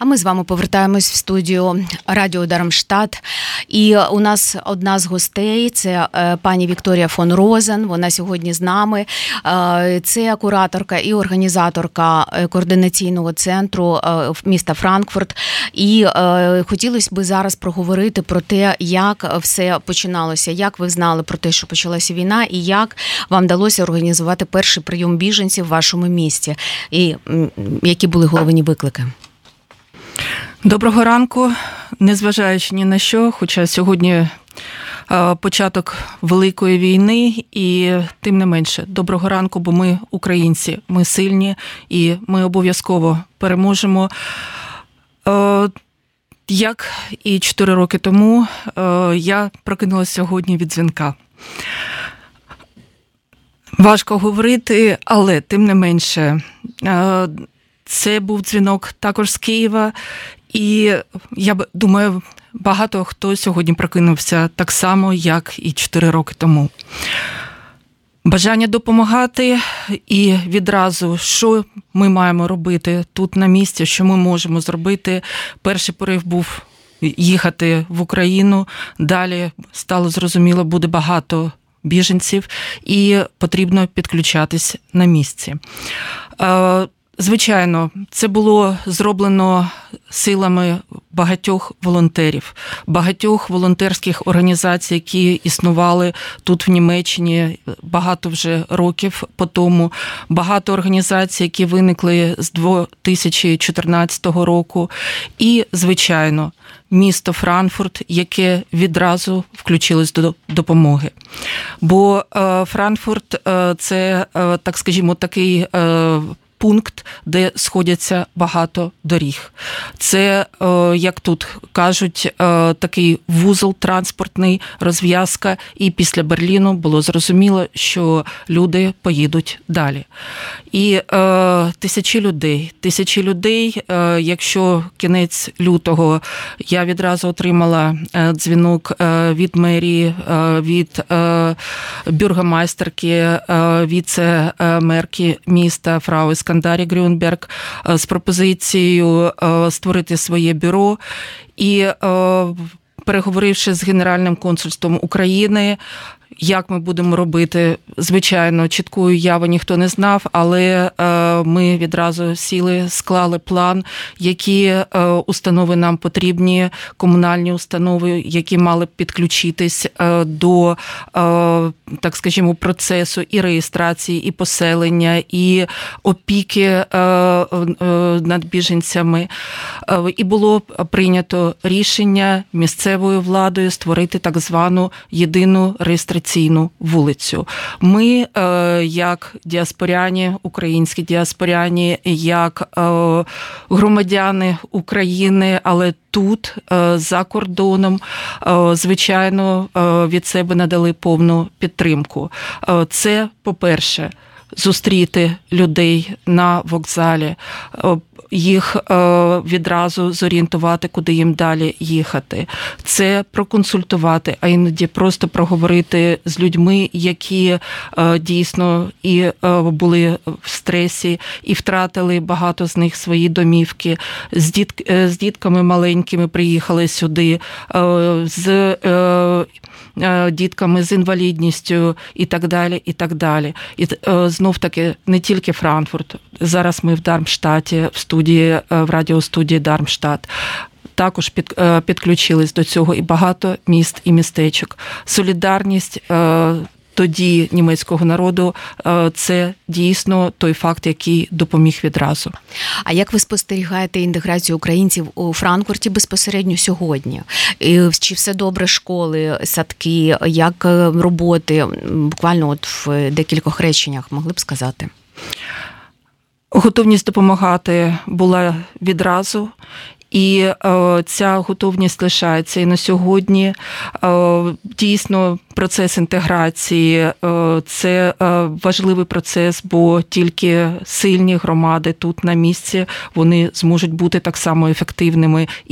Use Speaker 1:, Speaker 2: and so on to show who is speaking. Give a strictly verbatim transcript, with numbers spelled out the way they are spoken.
Speaker 1: А ми з вами повертаємось в студію Радіо Дармштадт. І у нас одна з гостей – це пані Вікторія фон Розен. Вона сьогодні з нами. Це кураторка і організаторка координаційного центру міста Франкфурт. І хотілося б зараз проговорити про те, як все починалося, як ви знали про те, що почалася війна, і як вам вдалося організувати перший прийом біженців в вашому місті, і які були головні виклики.
Speaker 2: Доброго ранку, незважаючи ні на що, хоча сьогодні початок великої війни, і тим не менше, доброго ранку, бо ми українці, ми сильні, і ми обов'язково переможемо. Як і чотири роки тому, я прокинулася сьогодні від дзвінка. Важко говорити, але тим не менше, це був дзвінок також з Києва, і я думаю, багато хто сьогодні прокинувся так само, як і чотири роки тому. Бажання допомагати і відразу, що ми маємо робити тут на місці, що ми можемо зробити. Перший порив був їхати в Україну, далі стало зрозуміло, буде багато біженців і потрібно підключатись на місці. Звичайно, це було зроблено силами багатьох волонтерів, багатьох волонтерських організацій, які існували тут в Німеччині багато вже років по тому, багато організацій, які виникли з дві тисячі чотирнадцятого року, і, звичайно, місто Франкфурт, яке відразу включилось до допомоги. Бо е, Франкфурт е, – це, е, так скажімо, такий е, пункт, де сходяться багато доріг. Це, як тут кажуть, такий вузол транспортний, розв'язка, і після Берліну було зрозуміло, що люди поїдуть далі. І е, тисячі людей, тисячі людей, е, якщо кінець лютого я відразу отримала е, дзвінок е, від мерії, е, від е, бюргомайстерки, е, віце-мерки міста фрау Скандарі Грюнберг е, з пропозицією е, створити своє бюро. І е, переговоривши з Генеральним консульством України, як ми будемо робити, звичайно, чіткої уяви ніхто не знав, але ми відразу сіли, склали план, які установи нам потрібні, комунальні установи, які мали б підключитись до, так скажімо, процесу і реєстрації, і поселення, і опіки над біженцями. І було прийнято рішення місцевою владою створити так звану єдину реєстраційну вулицю. Ми, як діаспоряні, українські діаспоряні, як громадяни України, але тут, за кордоном, звичайно, від себе надали повну підтримку. Це, по-перше, зустріти людей на вокзалі, їх відразу зорієнтувати, куди їм далі їхати. Це проконсультувати, а іноді просто проговорити з людьми, які дійсно і були в стресі, і втратили багато з них свої домівки. З, діт... з дітками маленькими приїхали сюди, з дітками з інвалідністю і так далі, і так далі. І знов-таки не тільки Франкфурт. Зараз ми в Дармштадті, в студії, в радіостудії Дармштадт. Також під, підключились до цього і багато міст і містечок. Солідарність тоді німецького народу – це дійсно той факт, який допоміг відразу.
Speaker 1: А як ви спостерігаєте інтеграцію українців у Франкфурті безпосередньо сьогодні? Чи все добре, школи, садки, як роботи? Буквально от в декількох реченнях могли б сказати?
Speaker 2: Готовність допомагати була відразу. І е, ця готовність лишається і на сьогодні. Е, дійсно, процес інтеграції е, – це е, важливий процес, бо тільки сильні громади тут на місці, вони зможуть бути так само ефективними